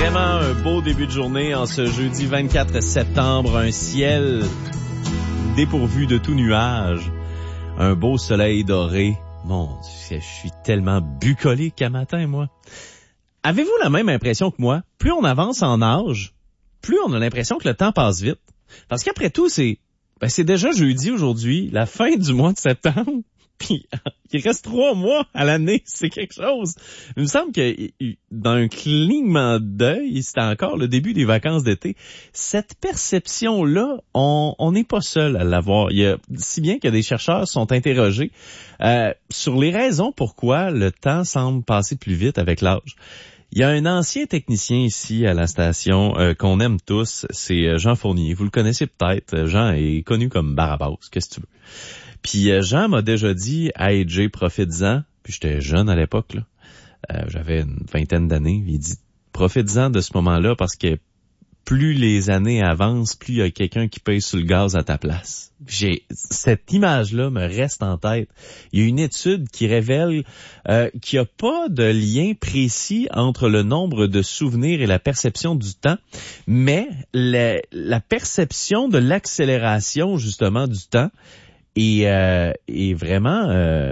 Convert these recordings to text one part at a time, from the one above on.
Vraiment un beau début de journée en ce jeudi 24 septembre. Un ciel dépourvu de tout nuage. Un beau soleil doré. Mon Dieu, je suis tellement bucolique à matin, moi. Avez-vous la même impression que moi? Plus on avance en âge, plus on a l'impression que le temps passe vite. Parce qu'après tout, c'est déjà jeudi aujourd'hui, la fin du mois de septembre. Puis il reste 3 mois à l'année, c'est quelque chose. Il me semble que d'un clignement d'œil, c'était encore le début des vacances d'été. Cette perception-là, on n'est pas seul à l'avoir. Si bien que des chercheurs sont interrogés sur les raisons pourquoi le temps semble passer plus vite avec l'âge. Il y a un ancien technicien ici à la station qu'on aime tous, c'est Jean Fournier. Vous le connaissez peut-être. Jean est connu comme Barabas, qu'est-ce que tu veux. Puis Jean m'a déjà dit « Hey Jay, profites-en ». Puis j'étais jeune à l'époque, là. J'avais une 20aine d'années. Il dit « Profites-en de ce moment-là parce que plus les années avancent, plus il y a quelqu'un qui paye sur le gaz à ta place. » Cette image-là me reste en tête. Il y a une étude qui révèle qu'il n'y a pas de lien précis entre le nombre de souvenirs et la perception du temps, mais la perception de l'accélération justement du temps est vraiment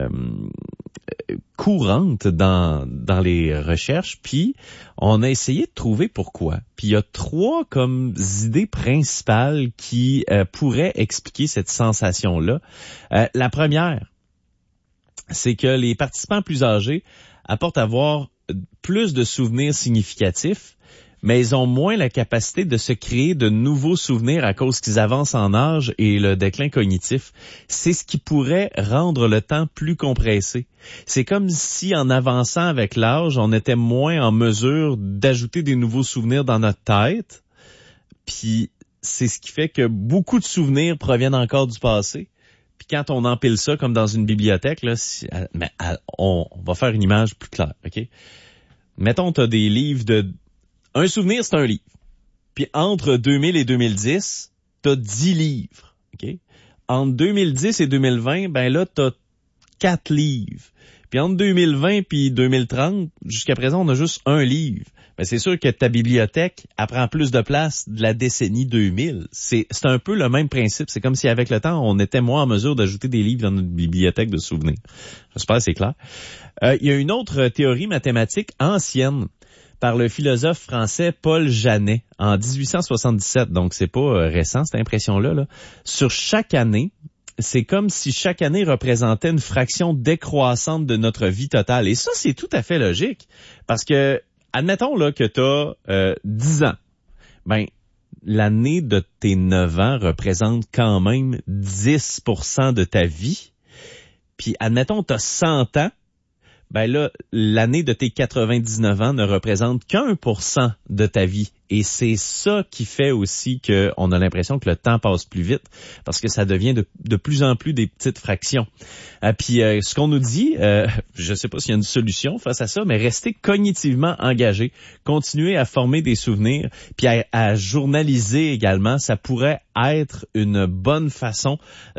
courante dans les recherches, puis on a essayé de trouver pourquoi. Puis il y a 3 comme idées principales qui pourraient expliquer cette sensation-là. La première, c'est que les participants plus âgés apportent à avoir plus de souvenirs significatifs, mais ils ont moins la capacité de se créer de nouveaux souvenirs à cause qu'ils avancent en âge et le déclin cognitif. C'est ce qui pourrait rendre le temps plus compressé. C'est comme si en avançant avec l'âge, on était moins en mesure d'ajouter des nouveaux souvenirs dans notre tête. Puis c'est ce qui fait que beaucoup de souvenirs proviennent encore du passé. Puis quand on empile ça comme dans une bibliothèque, là, on va faire une image plus claire, OK? Mettons, tu as des livres de... Un souvenir, c'est un livre. Puis entre 2000 et 2010, t'as 10 livres. OK? Entre 2010 et 2020, ben là, t'as 4 livres. Puis entre 2020 puis 2030, jusqu'à présent, on a juste un livre. Ben c'est sûr que ta bibliothèque elle prend plus de place de la décennie 2000. C'est un peu le même principe. C'est comme si avec le temps, on était moins en mesure d'ajouter des livres dans notre bibliothèque de souvenirs. J'espère que c'est clair. Il y a une autre théorie mathématique ancienne par le philosophe français Paul Janet en 1877. Donc, c'est pas récent, cette impression-là. Là. Sur chaque année, c'est comme si chaque année représentait une fraction décroissante de notre vie totale. Et ça, c'est tout à fait logique. Parce que, admettons là que tu as 10 ans. Ben, l'année de tes 9 ans représente quand même 10% de ta vie. Puis, admettons, tu as 100 ans. Ben là, l'année de tes 99 ans ne représente qu'1% de ta vie. Et c'est ça qui fait aussi qu'on a l'impression que le temps passe plus vite, parce que ça devient de plus en plus des petites fractions. Puis ce qu'on nous dit, je sais pas s'il y a une solution face à ça, mais rester cognitivement engagé, continuer à former des souvenirs, puis à journaliser également, ça pourrait être une bonne façon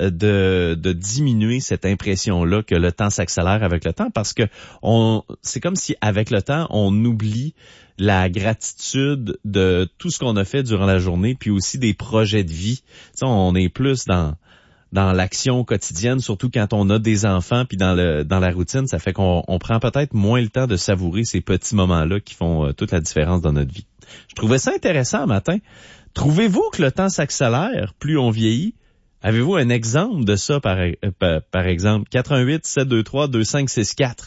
de diminuer cette impression-là que le temps s'accélère avec le temps, parce que c'est comme si avec le temps, on oublie la gratitude de tout ce qu'on a fait durant la journée, puis aussi des projets de vie. Tu sais, on est plus dans l'action quotidienne, surtout quand on a des enfants, puis dans la routine, ça fait qu'on prend peut-être moins le temps de savourer ces petits moments-là qui font toute la différence dans notre vie. Je trouvais ça intéressant un matin. Trouvez-vous que le temps s'accélère plus on vieillit? Avez-vous un exemple de ça, par exemple? 88 723 2564.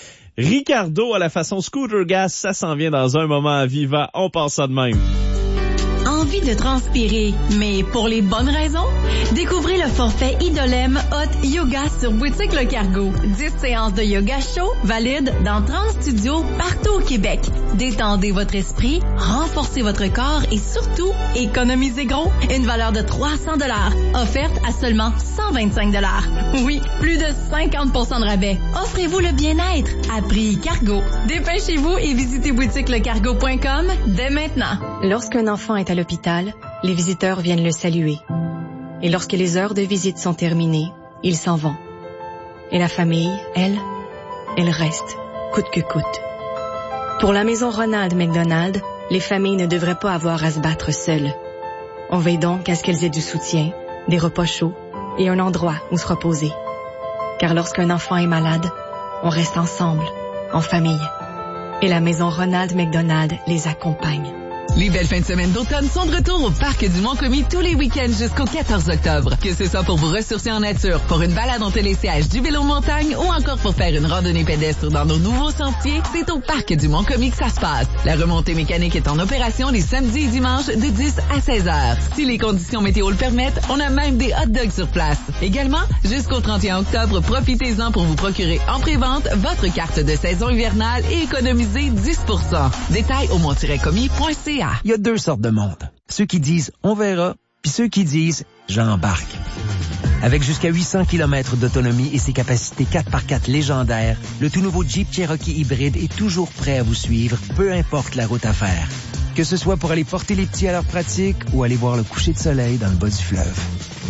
Ricardo à la façon Scooter Gas, ça s'en vient dans un moment à Viva. On passe ça de même. Envie de transpirer, mais pour les bonnes raisons? Découvrez le forfait Idolem Hot Yoga sur Boutique Le Cargo. 10 séances de yoga chaud valides dans 30 studios partout au Québec. Détendez votre esprit, renforcez votre corps et surtout, économisez gros. Une valeur de 300 $, offerte à seulement 125 $. Oui, plus de 50% de rabais. Offrez-vous le bien-être à prix Cargo. Dépêchez-vous et visitez boutiquelecargo.com dès maintenant. Lorsqu'un enfant est à l'hôpital, les visiteurs viennent le saluer. Et lorsque les heures de visite sont terminées, ils s'en vont. Et la famille, elle reste, coûte que coûte. Pour la maison Ronald McDonald, Les familles ne devraient pas avoir à se battre seules. On veille donc à ce qu'elles aient du soutien, des repas chauds et un endroit où se reposer. Car lorsqu'un enfant est malade, on reste ensemble, en famille. Et la maison Ronald McDonald les accompagne. Les belles fins de semaine d'automne sont de retour au Parc du Mont-Commis tous les week-ends jusqu'au 14 octobre. Que ce soit pour vous ressourcer en nature, pour une balade en télésiège, du vélo montagne ou encore pour faire une randonnée pédestre dans nos nouveaux sentiers, c'est au Parc du Mont-Commis que ça se passe. La remontée mécanique est en opération les samedis et dimanches de 10 à 16 heures. Si les conditions météo le permettent, on a même des hot dogs sur place. Également, jusqu'au 31 octobre, profitez-en pour vous procurer en pré-vente votre carte de saison hivernale et économiser 10%. Détails au mont-commis.ca. Il y a deux sortes de monde. Ceux qui disent « on verra », puis ceux qui disent « j'embarque ». Avec jusqu'à 800 km d'autonomie et ses capacités 4x4 légendaires, le tout nouveau Jeep Cherokee hybride est toujours prêt à vous suivre, peu importe la route à faire. Que ce soit pour aller porter les petits à leur pratique ou aller voir le coucher de soleil dans le bas du fleuve.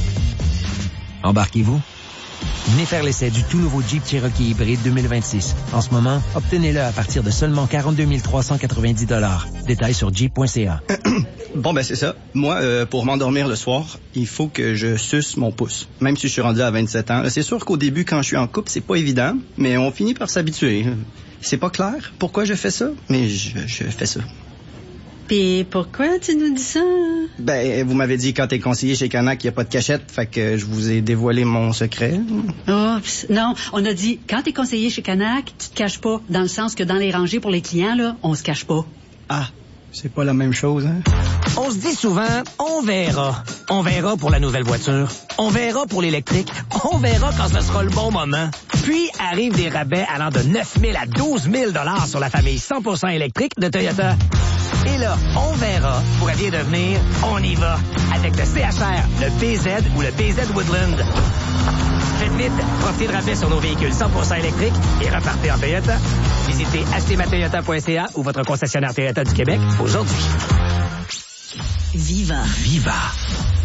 Embarquez-vous? Venez faire l'essai du tout nouveau Jeep Cherokee hybride 2026. En ce moment, obtenez-le à partir de seulement 42 390 $. Détails sur jeep.ca. Bon, ben c'est ça. Moi, pour m'endormir le soir, il faut que je suce mon pouce. Même si je suis rendu à 27 ans. C'est sûr qu'au début, quand je suis en couple, c'est pas évident, mais on finit par s'habituer. C'est pas clair pourquoi je fais ça, mais je fais ça. Puis pourquoi tu nous dis ça? Ben, vous m'avez dit quand t'es conseiller chez Canac, il n'y a pas de cachette, fait que je vous ai dévoilé mon secret. Oh, non, on a dit, quand t'es conseiller chez Canac, tu te caches pas, dans le sens que dans les rangées pour les clients, là, on se cache pas. Ah, c'est pas la même chose, hein? On se dit souvent, on verra. On verra pour la nouvelle voiture. On verra pour l'électrique. On verra quand ce sera le bon moment. Puis arrivent des rabais allant de 9 000 à 12 000 $ sur la famille 100% électrique de Toyota. Et là, on verra pourrait bien devenir on y va avec le CHR, le BZ ou le BZ Woodland. Faites vite, profitez de rabais sur nos véhicules 100% électriques et repartez en Toyota. Visitez achetezmatoyota.ca ou votre concessionnaire Toyota du Québec aujourd'hui. Viva. Viva.